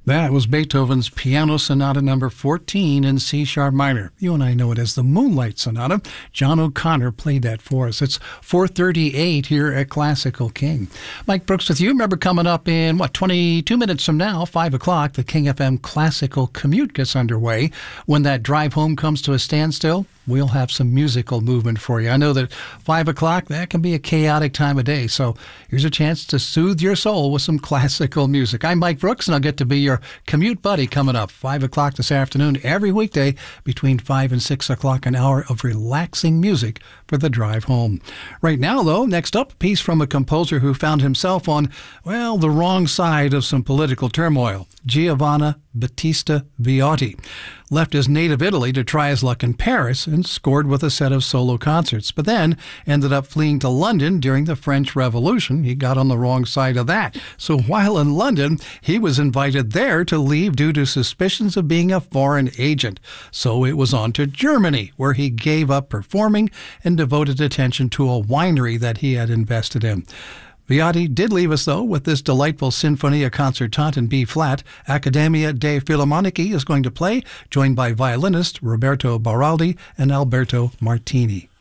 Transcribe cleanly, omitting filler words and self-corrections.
That was Beethoven's Piano Sonata number 14 in C-sharp minor. You and I know it as the Moonlight Sonata. John O'Connor played that for us. It's 4:38 here at Classical King. Mike Brooks with you. Remember, coming up in, 22 minutes from now, 5 o'clock, the King FM Classical Commute gets underway. When that drive home comes to a standstill, we'll have some musical movement for you. I know that 5 o'clock, that can be a chaotic time of day, so here's a chance to soothe your soul with some classical music. I'm Mike Brooks, and I'll get to be your commute buddy coming up 5 o'clock this afternoon every weekday between 5 and 6 o'clock, an hour of relaxing music for the drive home. Right now, though, next up, a piece from a composer who found himself on, the wrong side of some political turmoil. Giovanni Battista Viotti left his native Italy to try his luck in Paris and scored with a set of solo concerts, but then ended up fleeing to London during the French Revolution. He got on the wrong side of that. So while in London, he was invited there to leave due to suspicions of being a foreign agent. So it was on to Germany, where he gave up performing and devoted attention to a winery that he had invested in. Viotti did leave us, though, with this delightful Sinfonia Concertante in B-flat. Accademia dei Filarmonici is going to play, joined by violinist Roberto Baraldi and Alberto Martini.